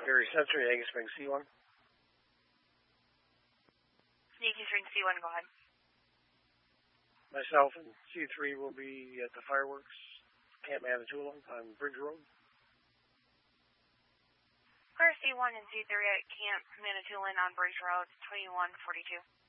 Gary Sensor, Yankee Spring C1. Yankee Spring C1, go ahead. Myself and C3 will be at the fireworks, Camp Manitoulin on Bridge Road. Car C1 and C3 at Camp Manitoulin on Bridge Road, 2142.